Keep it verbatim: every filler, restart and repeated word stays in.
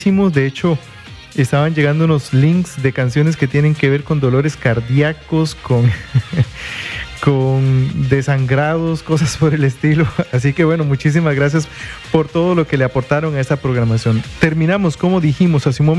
De hecho, estaban llegando unos links de canciones que tienen que ver con dolores cardíacos, con, con desangrados, cosas por el estilo. Así que bueno, muchísimas gracias por todo lo que le aportaron a esta programación. Terminamos, como dijimos hace un momento,